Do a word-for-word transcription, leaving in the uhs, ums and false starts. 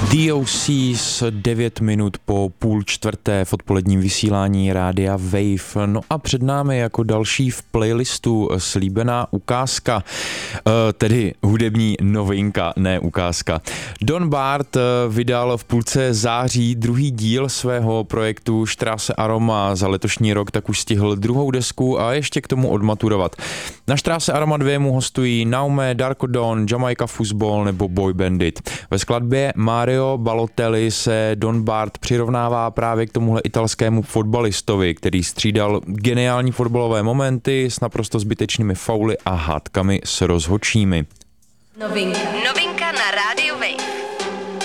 D O C s devět minut po půl čtvrté v odpoledním vysílání rádia Wave. No a před námi jako další v playlistu slíbená ukázka, tedy hudební novinka, ne ukázka. Don Bart vydal v půlce září druhý díl svého projektu Straße Aroma. Za letošní rok tak už stihl druhou desku a ještě k tomu odmaturovat. Na Straße Aroma dva mu hostují Naume, Darko Don, Jamaica Fuzzball nebo Boy Bandit. Ve skladbě Mario Balotelli se Don Bart přirovnává právě k tomuhle italskému fotbalistovi, který střídal geniální fotbalové momenty s naprosto zbytečnými fauly a hádkami s rozhodčími. Novinka. Novinka na rádiu Wave.